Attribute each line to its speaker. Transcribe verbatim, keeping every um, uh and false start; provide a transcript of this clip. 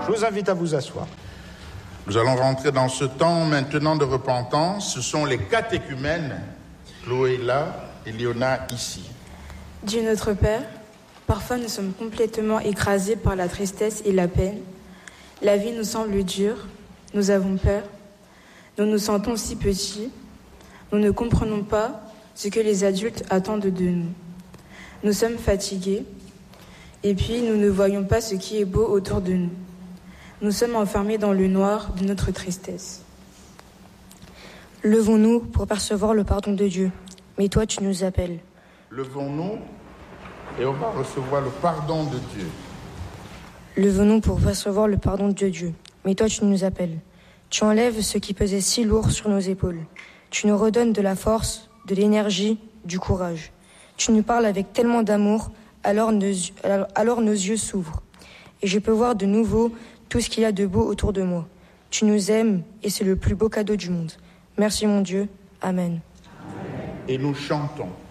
Speaker 1: Je vous invite à vous asseoir.
Speaker 2: Nous allons rentrer dans ce temps maintenant de repentance. Ce sont les catéchumènes, Chloé là et Léona ici.
Speaker 3: Dieu notre Père, parfois nous sommes complètement écrasés par la tristesse et la peine. La vie nous semble dure, nous avons peur, nous nous sentons si petits, nous ne comprenons pas ce que les adultes attendent de nous. Nous sommes fatigués, et puis nous ne voyons pas ce qui est beau autour de nous. Nous sommes enfermés dans le noir de notre tristesse.
Speaker 4: Levons-nous pour percevoir le pardon de Dieu, mais toi tu nous appelles.
Speaker 2: Levons-nous et on va recevoir le pardon de Dieu.
Speaker 4: Levons-nous pour recevoir le pardon de Dieu, mais toi tu nous appelles. Tu enlèves ce qui pesait si lourd sur nos épaules. Tu nous redonnes de la force, de l'énergie, du courage. Tu nous parles avec tellement d'amour, alors nos, alors nos yeux s'ouvrent. Et je peux voir de nouveau tout ce qu'il y a de beau autour de moi. Tu nous aimes et c'est le plus beau cadeau du monde. Merci mon Dieu. Amen.
Speaker 2: Et nous chantons.